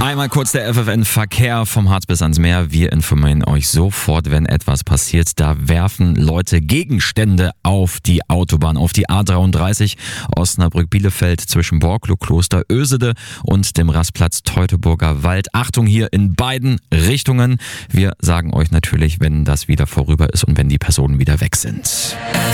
Einmal kurz der FFN-Verkehr vom Harz bis ans Meer. Wir informieren euch sofort, wenn etwas passiert. Da werfen Leute Gegenstände auf die Autobahn, auf die A33 Osnabrück-Bielefeld zwischen Borklow, Kloster Ösede und dem Rastplatz Teutoburger Wald. Achtung hier in beiden Richtungen. Wir sagen euch natürlich, wenn das wieder vorüber ist und wenn die Personen wieder weg sind.